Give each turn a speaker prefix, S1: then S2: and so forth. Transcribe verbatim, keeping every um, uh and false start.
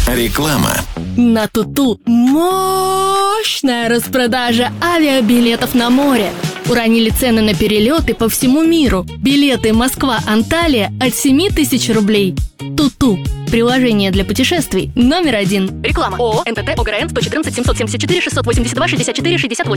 S1: Реклама.
S2: На Туту мощная распродажа авиабилетов на море. Уронили цены на перелеты по всему миру. Билеты Москва-Анталия от семь тысяч рублей. Туту. Приложение для путешествий номер один.
S3: Реклама. ООО эн тэ тэ ОГРН сто четырнадцать семьсот семьдесят четыре шестьсот восемьдесят два шестьдесят четыре шестьдесят восемь.